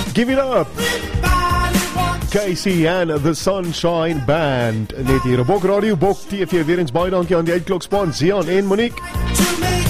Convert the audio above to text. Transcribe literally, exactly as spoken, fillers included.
Give it up! Casey and the Sunshine Band. Net hier op Bok Radio, Bok T V. Weer eens baie dankie aan die uitklokspan Zian en Monique.